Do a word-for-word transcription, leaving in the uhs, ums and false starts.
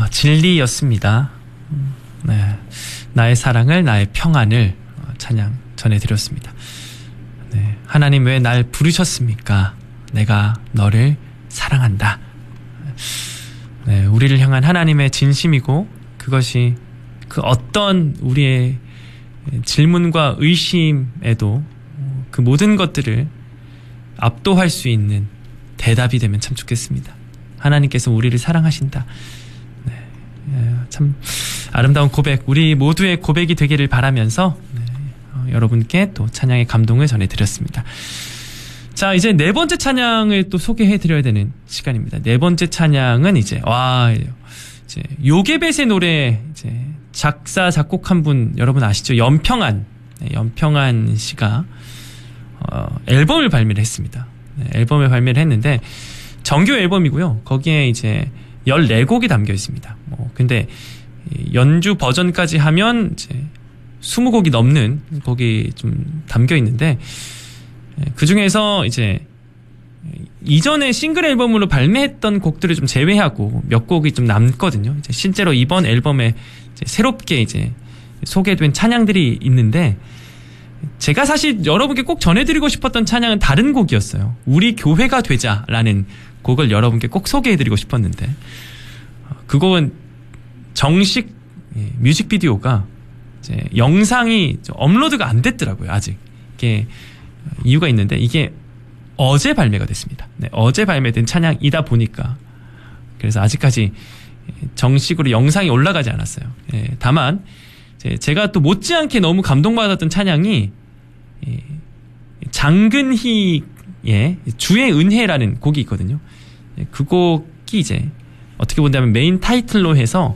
진리였습니다. 네, 나의 사랑을, 나의 평안을 찬양 전해드렸습니다. 네, 하나님 왜 날 부르셨습니까? 내가 너를 사랑한다. 네, 우리를 향한 하나님의 진심이고 그것이 그 어떤 우리의 질문과 의심에도 그 모든 것들을 압도할 수 있는 대답이 되면 참 좋겠습니다. 하나님께서 우리를 사랑하신다. 네, 참 아름다운 고백, 우리 모두의 고백이 되기를 바라면서 네, 어, 여러분께 또 찬양의 감동을 전해드렸습니다. 자, 이제 네 번째 찬양을 또 소개해드려야 되는 시간입니다. 네 번째 찬양은 이제 와 이제 요게벳의 노래 이제 작사 작곡한 분 여러분 아시죠? 연평안 네, 연평안 씨가 어, 앨범을 발매를 했습니다. 네, 앨범을 발매를 했는데 정규 앨범이고요. 거기에 이제 열네 곡이 담겨 있습니다. 뭐 근데 연주 버전까지 하면 이제 이십 곡이 넘는 곡이 좀 담겨 있는데 그 중에서 이제 이전에 싱글 앨범으로 발매했던 곡들을 좀 제외하고 몇 곡이 좀 남거든요. 이제 실제로 이번 앨범에 이제 새롭게 이제 소개된 찬양들이 있는데 제가 사실 여러분께 꼭 전해드리고 싶었던 찬양은 다른 곡이었어요. 우리 교회가 되자라는 곡을 여러분께 꼭 소개해드리고 싶었는데 그 곡은 정식 뮤직비디오가 이제 영상이 업로드가 안 됐더라고요. 아직 이게 이유가 있는데 이게 어제 발매가 됐습니다. 네, 어제 발매된 찬양이다 보니까 그래서 아직까지 정식으로 영상이 올라가지 않았어요. 예, 다만 제가 또 못지않게 너무 감동받았던 찬양이 장근희의 주의 은혜라는 곡이 있거든요. 그 곡이 이제 어떻게 본다면 메인 타이틀로 해서